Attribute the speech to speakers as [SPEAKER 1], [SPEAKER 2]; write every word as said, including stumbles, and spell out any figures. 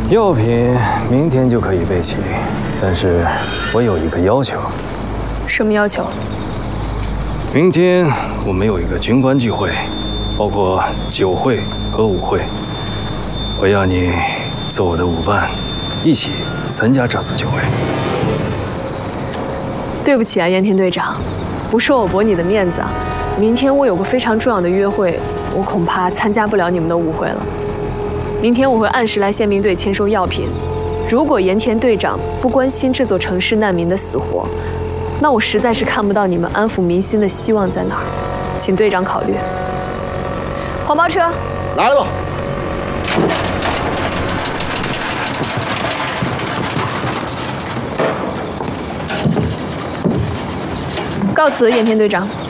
[SPEAKER 1] 药品明天就可以备齐，但是我有一个要求。
[SPEAKER 2] 什么要求？
[SPEAKER 1] 明天我们有一个军官聚会，包括酒会和舞会，我要你做我的舞伴，一起参加这次聚会。
[SPEAKER 2] 对不起啊，盐田队长，不是我驳你的面子啊。明天我有个非常重要的约会，我恐怕参加不了你们的舞会了。明天我会按时来宪兵队签收药品。如果盐田队长不关心这座城市难民的死活，那我实在是看不到你们安抚民心的希望在哪儿，请队长考虑。黄包车
[SPEAKER 3] 来了。
[SPEAKER 2] 告辞，盐田队长。